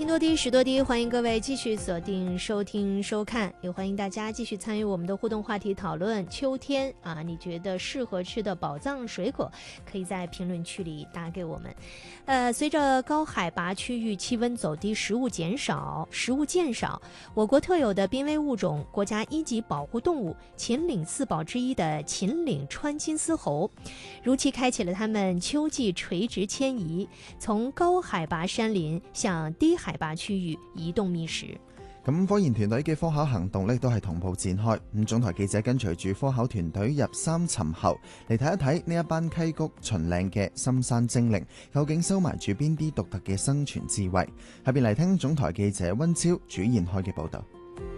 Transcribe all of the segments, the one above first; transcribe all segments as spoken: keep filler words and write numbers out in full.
听多低，识多低，欢迎各位继续锁定收听收看，也欢迎大家继续参与我们的互动话题讨论。秋天啊，你觉得适合吃的宝藏水果，可以在评论区里打给我们。呃，随着高海拔区域气温走低，食物减少，食物渐少，我国特有的濒危物种、国家一级保护动物秦岭四宝之一的秦岭川金丝猴，如期開啟了他們秋季垂直遷移，從高海拔山林向低海拔區域移動覓食。 咁科研團隊嘅科考行動呢都係同步展開。咁總台記者跟隨住科考團隊入三尋猴，嚟睇一睇呢一班溪谷秦嶺嘅深山精靈，究竟收埋住邊啲獨特嘅生存智慧？下邊嚟聽總台記者溫超主研開嘅報導。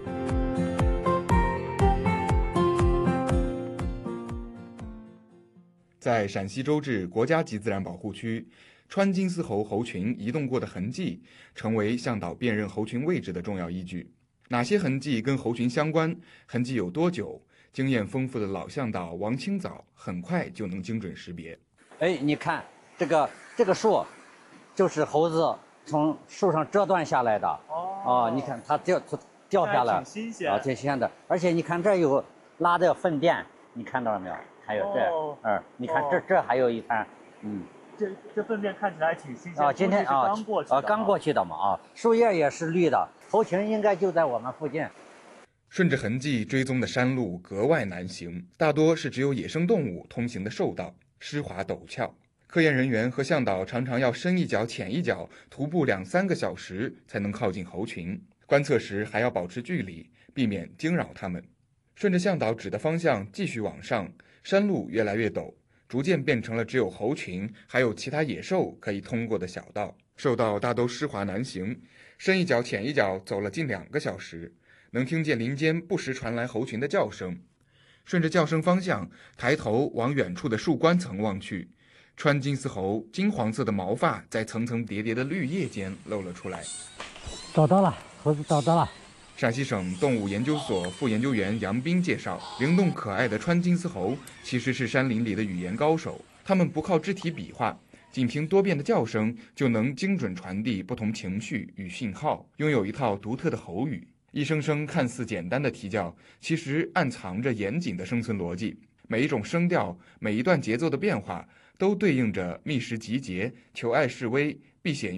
在陕西周至国家级自然保护区，川金丝猴猴群移动过的痕迹成为向导辨认猴群位置的重要依据。哪些痕迹跟猴群相关，痕迹有多久，经验丰富的老向导王清早很快就能精准识别。 哎，你看这个这个树就是猴子从树上折断下来的。哦，哦你看它掉掉下来， 挺新鲜啊，挺新鲜的。而且你看这有拉的粪便，你看到了没有？还有这， 哦、 嗯，你看这这还有一滩，嗯， 这这粪便看起来挺新鲜。 啊，今天啊， 刚过去的啊，刚过去的嘛啊，树叶也是绿的，猴群应该就在我们附近。 顺着痕迹追踪的山路格外难行，大多是只有野生动物通行的兽道，湿滑陡峭。科研人员和向导常常要深一脚浅一脚，徒步两三个小时才能靠近猴群。观测时还要保持距离，避免惊扰它们。顺着向导指的方向继续往上，山路越来越陡，逐渐变成了只有猴群还有其他野兽可以通过的小道。兽道大都湿滑难行，深一脚浅一脚走了近两个小时，能听见林间不时传来猴群的叫声。顺着叫声方向，抬头往远处的树冠层望去，川金丝猴金黄色的毛发在层层叠叠的绿叶间露了出来。 找到了，猴子找到了。 陕西省动物研究所副研究员杨斌介绍，灵动可爱的川金丝猴其实是山林里的语言高手，它们不靠肢体比划，仅凭多变的叫声就能精准传递不同情绪与信号，拥有一套独特的喉语。一声声看似简单的啼叫，其实暗藏着严谨的生存逻辑。每一种声调，每一段节奏的变化，都对应着觅食集结、求爱示威、避险